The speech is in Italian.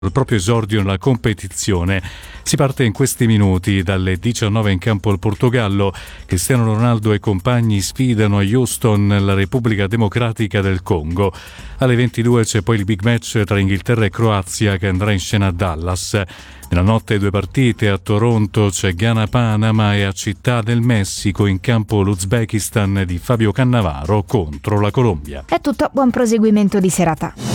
il proprio esordio nella competizione. Si parte in questi minuti. Dalle 19 in campo il Portogallo. Cristiano Ronaldo e compagni sfidano a Houston la Repubblica Democratica del Congo. Alle 22 c'è poi il big match tra Inghilterra e Croazia che andrà in scena a Dallas. Nella notte 2 partite. A Toronto c'è Ghana-Panama e a Città del Messico in campo l'Uzbekistan di Fabio Cannavaro contro la Colombia. È tutto, buon proseguimento di serata.